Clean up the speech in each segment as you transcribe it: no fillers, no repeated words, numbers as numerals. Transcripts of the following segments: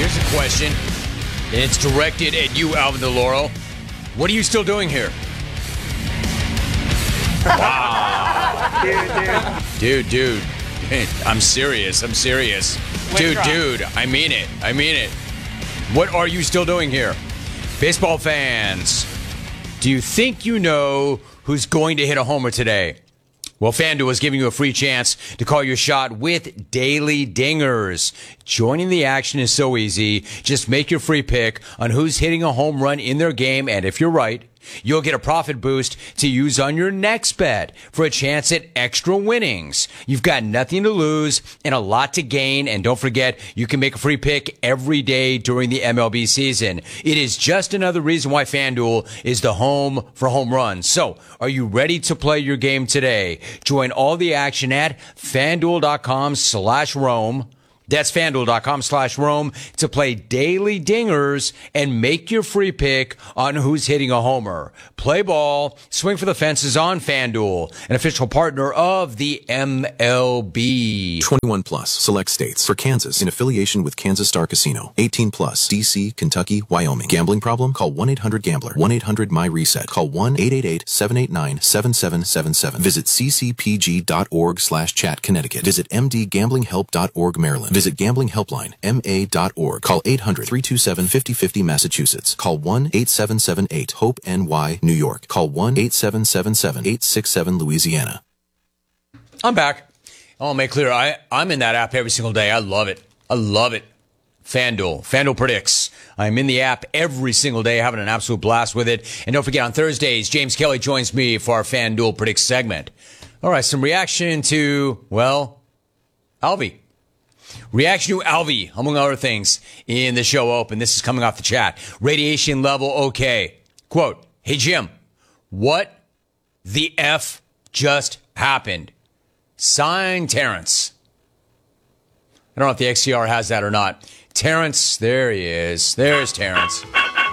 Here's a question, and it's directed at you, Alvin DeLauro. What are you still doing here? Wow. Dude. I'm serious. Dude, I mean it. What are you still doing here? Baseball fans, do you think you know who's going to hit a homer today? Well, FanDuel is giving you a free chance to call your shot with Daily Dingers. Joining the action is so easy. Just make your free pick on who's hitting a home run in their game, and if you're right, you'll get a profit boost to use on your next bet for a chance at extra winnings. You've got nothing to lose and a lot to gain. And don't forget, you can make a free pick every day during the MLB season. It is just another reason why FanDuel is the home for home runs. So, are you ready to play your game today? Join all the action at FanDuel.com/Rome. That's FanDuel.com/Rome to play Daily Dingers and make your free pick on who's hitting a homer. Play ball, swing for the fences on FanDuel, an official partner of the MLB. 21 plus, select states. For Kansas, in affiliation with Kansas Star Casino. 18 plus, D.C., Kentucky, Wyoming. Gambling problem? Call 1-800-GAMBLER. 1-800-MY-RESET. Call 1-888-789-7777. Visit ccpg.org/chat Connecticut. Visit mdgamblinghelp.org Maryland. Visit Gambling Helpline, ma.org. Call 800-327-5050 Massachusetts. Call 1-8778-HOPE-NY New York. Call 1-8777-867 Louisiana. I'm back. I'll make clear, I'm in that app every single day. I love it. FanDuel Predicts. I'm in the app every single day, having an absolute blast with it. And don't forget, on Thursdays, James Kelly joins me for our FanDuel Predicts segment. All right, some reaction to, well, Alvy. Reaction to Alvy, among other things, in the show open. This is coming off the chat. Radiation level okay. Quote, "Hey, Jim, what the F just happened?" Signed, Terrence. I don't know if the XCR has that or not. Terrence, there he is. There's Terrence.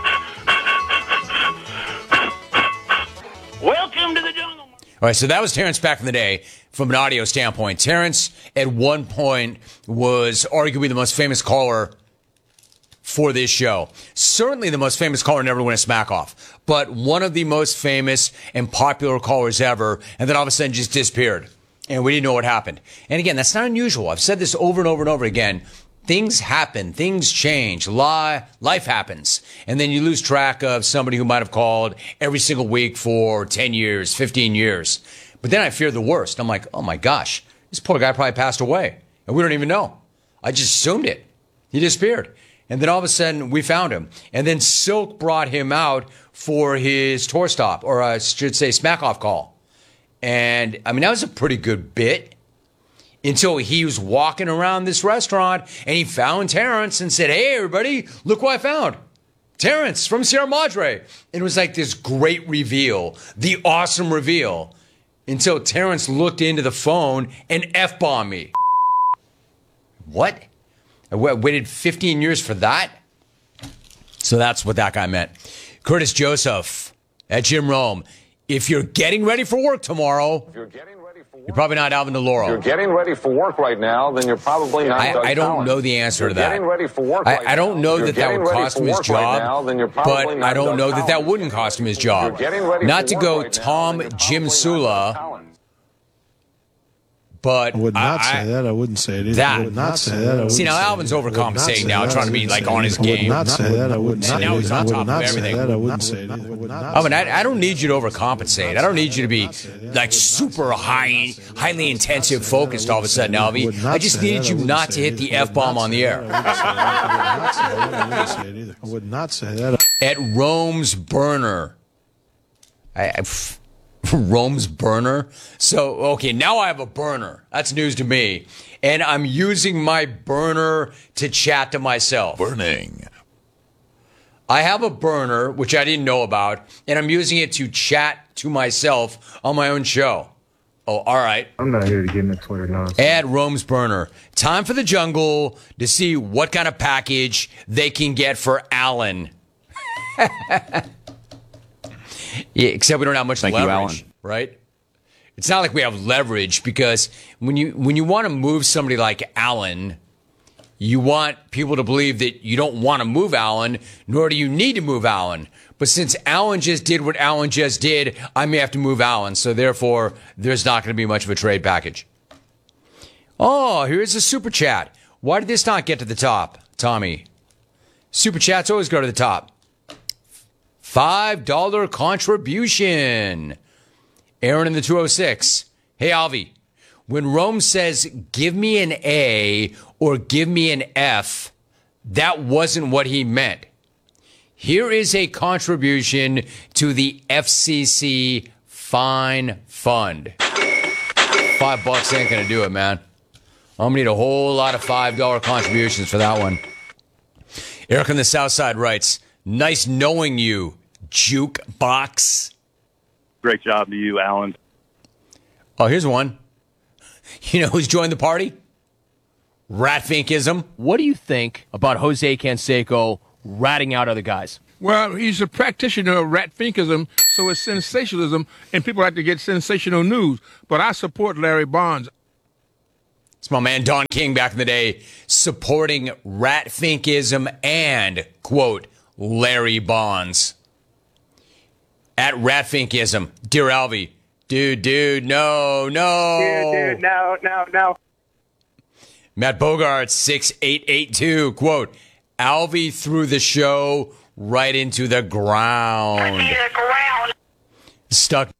Welcome to the jungle. All right, so that was Terrence back in the day from an audio standpoint. Terrence, at one point, was arguably the most famous caller for this show. Certainly the most famous caller never to win a smack off, but one of the most famous and popular callers ever, and then all of a sudden just disappeared, and we didn't know what happened. And again, that's not unusual. I've said this over and over and over again. Things happen. Things change. Life happens. And then you lose track of somebody who might have called every single week for 10 years, 15 years. But then I fear the worst. I'm like, oh my gosh, this poor guy probably passed away. And we don't even know. I just assumed it. He disappeared. And then all of a sudden we found him. And then Silk brought him out for his tour stop, or I should say smack off call. And I mean, that was a pretty good bit. Until he was walking around this restaurant and he found Terrence and said, "Hey, everybody, look what I found. Terrence from Sierra Madre." And it was like this great reveal, the awesome reveal, until Terrence looked into the phone and F-bombed me. What? I waited 15 years for that? So that's what that guy meant. Curtis Joseph at Jim Rome. If you're getting ready for work tomorrow, you're probably not Alvin DeLauro. If you're getting ready for work right now, then you're probably not Doug I don't Collins. know the answer to that. Getting ready for work right I don't know now. that that would cost him his job, but I don't know that that wouldn't cost him his job. Not to go Tom Jim Sula, but I would not say that. I wouldn't say it either. I would not say that. See, now Alvin's overcompensating now, trying to be like on his game. I would not say that. I wouldn't say it. Now he's on top of everything. I wouldn't say it either. I don't need you to overcompensate. I don't need you to be like super highly intensive focused all of a sudden, Alvy. I just needed you not to hit the F-bomb on the air. I would not say that. At Rome's Burner. Rome's burner. So, okay, now I have a burner. That's news to me. And I'm using my burner to chat to myself. Burning. I have a burner, which I didn't know about, and I'm using it to chat to myself on my own show. Oh, all right. I'm not here to get into Twitter nonsense. Add Rome's burner. Time for the jungle to see what kind of package they can get for Alan. Yeah, except we don't have much leverage, Alan. right? It's not like we have leverage because when you want to move somebody like Alan, You want people to believe that you don't want to move Allen, nor do you need to move Allen. But since Allen just did what Allen just did, I may have to move Allen. So therefore, there's not going to be much of a trade package. Oh, here's a super chat. Why did this not get to the top, Tommy? Super chats always go to the top. $5 contribution. Aaron in the 206. Hey, Alvy. When Rome says, give me an A or give me an F, that wasn't what he meant. Here is a contribution to the FCC Fine Fund. $5 ain't going to do it, man. I'm going to need a whole lot of $5 contributions for that one. Eric on the South Side writes, nice knowing you, Jukebox. Great job to you, Alan. Oh, here's one. You know who's joined the party? Ratfinkism. What do you think about Jose Canseco ratting out other guys? Well, he's a practitioner of Ratfinkism, so it's sensationalism, and people like to get sensational news. But I support Larry Bonds. It's my man Don King back in the day supporting Ratfinkism and, quote, Larry Bonds. At Ratfinkism. Dear Alvy. Dude, no. Dude, no. Matt Bogart, 6882, quote, Alvy threw the show right into the ground. Stuck